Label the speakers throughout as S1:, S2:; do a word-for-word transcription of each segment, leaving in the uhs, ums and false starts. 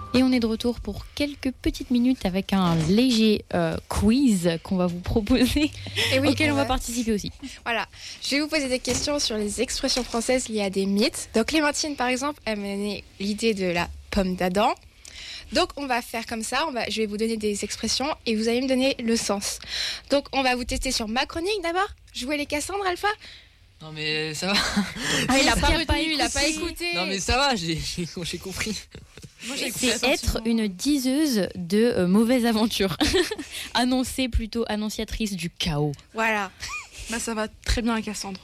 S1: Et on est de retour pour quelques petites minutes avec un léger euh, quiz qu'on va vous proposer,
S2: Et oui,
S1: auquel on
S2: on
S1: va
S2: va-
S1: participer aussi.
S2: Voilà, je vais vous poser des questions sur les expressions françaises liées à des mythes. Donc Clémentine, par exemple, a mené l'idée de la pomme d'Adam. Donc on va faire comme ça, on va, je vais vous donner des expressions et vous allez me donner le sens. Donc on va vous tester sur ma chronique d'abord. Jouer les Cassandres, Alpha.
S3: Non mais ça va.
S2: Ah, il a
S1: Parce
S2: pas
S1: qu'il a pas
S2: retenu, il a pas
S1: écouté.
S2: écouté.
S3: Non mais ça va, j'ai j'ai j'ai compris.
S4: Moi, j'ai écouté
S1: C'est être une diseuse de euh, mauvaise aventure. Annoncée plutôt annonciatrice du chaos.
S2: Voilà,
S4: Bah, ça va très bien à Cassandre.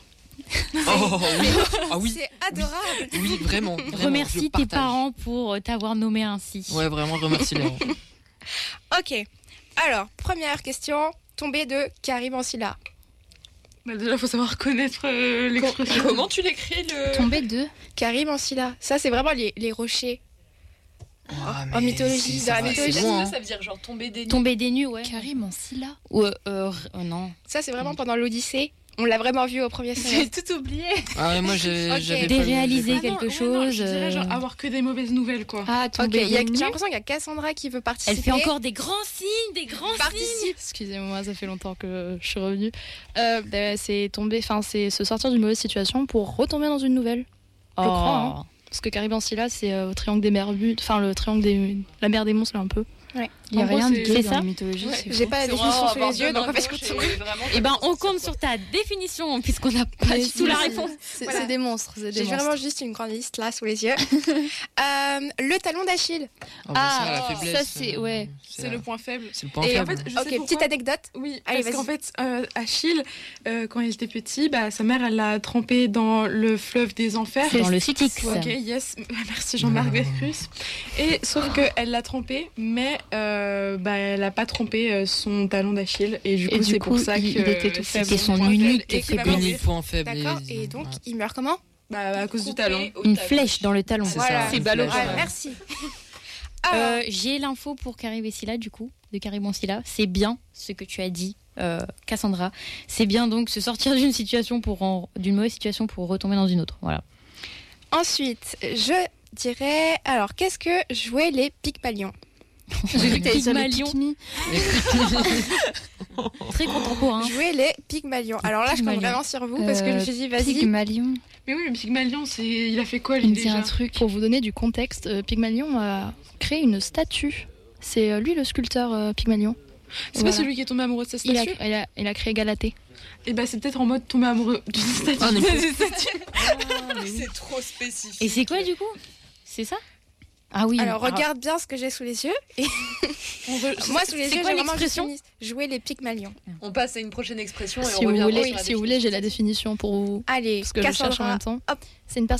S3: Oh oui. Ah oui.
S2: c'est adorable.
S3: Oui, vraiment. vraiment, je
S1: Remercie tes
S3: partage.
S1: parents pour t'avoir nommé ainsi.
S3: Ouais, vraiment, remercie les.
S2: Ok, alors première question, tombée de Karim Ancilla.
S4: Bah, déjà, il faut savoir connaître euh, l'expression.
S3: Comment tu l'écris le
S1: Tombée de
S2: Karim Ancilla, ça c'est vraiment les, les rochers.
S3: Ah,
S2: En
S3: mais
S2: mythologie,
S3: c'est-
S2: dans la
S3: ça va,
S2: mythologie,
S3: c'est loin, hein.
S5: Ça veut dire genre tomber des nues.
S1: tomber des nues, ouais.
S6: Karim en Scylla.
S1: Ou euh, euh, euh, non.
S2: Ça c'est vraiment pendant l'Odyssée. On l'a vraiment vu au premier
S5: J'ai
S2: semestre.
S5: tout oublié.
S3: Ah ouais, moi j'ai
S2: Ok.
S3: j'avais pas-
S1: Déréaliser
S4: Ah non,
S1: quelque
S4: ouais,
S1: chose.
S4: non, je dirais genre
S1: euh,
S4: avoir que des mauvaises nouvelles, quoi.
S1: Ah,
S2: Ok,
S1: tomber
S2: il y a-
S1: des
S2: j'ai
S1: nues.
S2: l'impression qu'il y a Cassandra qui veut participer.
S1: Elle fait encore des grands signes, des grands signes.
S2: Participe.
S6: Excusez-moi, ça fait longtemps que je suis revenue. Euh, bah, c'est tomber, enfin c'est se sortir d'une mauvaise situation pour retomber dans une nouvelle. Je
S1: Oh.
S6: crois. Hein. Parce que Karim Ancilla, c'est euh, au triangle des Bermudes, enfin le triangle des, la mer des monstres là un peu.
S2: Ouais.
S6: Il y a
S4: En gros,
S6: rien de
S4: c'est-
S6: gay
S1: c'est
S6: dans
S1: ça
S6: la mythologie.
S4: Ouais.
S6: c'est
S2: J'ai
S6: faux.
S2: pas la
S5: C'est
S2: définition
S5: vraiment
S2: sous les
S5: avoir
S2: yeux,
S5: deux
S2: donc on va
S5: mains
S2: écouter.
S5: gauches et vraiment
S1: Eh ben, on
S5: commencer à
S1: compte
S5: sortir.
S1: sur ta définition puisqu'on n'a pas
S6: Mais
S1: du tout la
S6: c'est-
S1: réponse.
S6: C'est
S2: Voilà.
S6: c'est des monstres, c'est des
S2: J'ai
S6: monstres.
S2: vraiment juste une grande liste là sous les yeux. Euh, le talon d'Achille.
S3: Ah, bah, ça,
S6: Ah,
S3: la faiblesse,
S6: ça, c'est-
S3: euh,
S6: ouais.
S4: C'est
S3: la-
S4: le point faible.
S3: C'est le point
S4: Et
S3: faible.
S4: en fait, je sais
S2: Ok,
S4: pourquoi.
S2: petite anecdote.
S4: Oui,
S2: Allez,
S4: parce qu'en
S2: vas-y.
S4: fait, euh, Achille, euh, quand il était petit, bah, sa mère, elle l'a trempé dans le fleuve des enfers.
S1: Dans le Styx.
S4: Ok, yes, merci Jean-Marc Bercrus. Et sauf qu'elle l'a trempé, mais euh, bah, elle n'a pas trempé euh, son talon d'Achille. Et du
S6: Et
S4: coup,
S6: du
S4: c'est
S6: coup,
S4: pour ça
S6: il-
S4: que
S6: il était tout
S4: c'est
S6: faible.
S1: C'était son
S4: point faible
S1: unique
S4: et qu'il va
S2: faiblesse.
S4: mourir.
S3: Unique point faible.
S2: D'accord.
S3: et-
S2: Et donc
S3: ouais.
S2: il meurt comment?
S4: Bah, à cause du
S5: Coupé
S4: talon.
S5: au
S1: Une
S5: talon.
S1: flèche dans le talon.
S3: C'est
S2: Voilà.
S3: ça.
S5: C'est
S3: une
S5: ballot.
S3: flèche.
S2: Ouais,
S5: Ouais.
S2: merci. Alors,
S1: Euh, J'ai l'info pour Karim Ancilla, du coup, de Karim Ancilla. C'est bien ce que tu as dit, euh, Cassandra. C'est bien donc se sortir d'une situation pour en- d'une mauvaise situation pour retomber dans une autre. Voilà.
S2: ensuite, je dirais. Alors, qu'est-ce que jouaient les Pygmalions?
S6: J'ai cru que t'allais dire les
S1: Pygmalion.
S6: Pygmies.
S1: Très contemporain.
S2: Jouer les Pygmalions. Alors là, je compte
S1: Pygmalions.
S2: vraiment sur vous parce que je me suis dit, vas-y.
S6: Pygmalion.
S4: Mais oui, le Pygmalion, c'est... il a fait quoi,
S6: Il
S4: lui,
S6: me dit
S4: déjà
S6: un truc. Pour vous donner du contexte, euh, Pygmalion a créé une statue. C'est euh, lui le sculpteur euh, Pygmalion.
S4: C'est
S6: Voilà.
S4: pas celui qui est tombé amoureux de sa
S6: Il a,
S4: statue?
S6: il, a, il a créé Galatée.
S4: Et bah, c'est peut-être en mode tomber amoureux d'une statue.
S3: Ah, n'importe-
S5: C'est trop spécifique.
S1: Et c'est quoi, du coup? C'est ça? Ah oui.
S2: Alors, regarde bien ce que j'ai sous les yeux. Et
S4: On re-
S2: moi, sous les
S1: c'est
S2: yeux,
S1: quoi
S2: j'ai vraiment
S1: l'expression
S2: juste une- jouer les Pygmalions.
S5: On passe à une prochaine expression et
S6: Si
S5: on
S6: vous
S5: revient
S6: voulez,
S5: sur la
S6: si vous voulez, j'ai la
S5: définition.
S6: définition pour vous.
S2: Allez,
S6: Parce que je cherche en
S2: Cassandra.
S6: même temps.
S2: Hop.
S6: C'est une personne